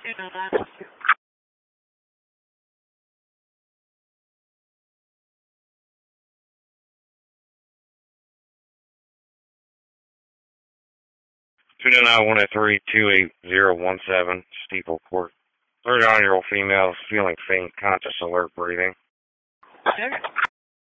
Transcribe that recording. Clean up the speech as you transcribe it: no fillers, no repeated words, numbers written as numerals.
(299-103-28017) Steeple Court. 39-year-old female feeling faint, conscious, alert, breathing.